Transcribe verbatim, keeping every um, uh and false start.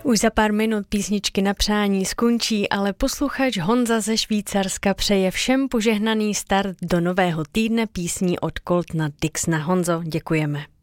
Už za pár minut písničky na přání skončí, ale posluchač Honza ze Švýcarska přeje všem požehnaný start do nového týdne písní od Coltna Dixona. Honzo, děkujeme.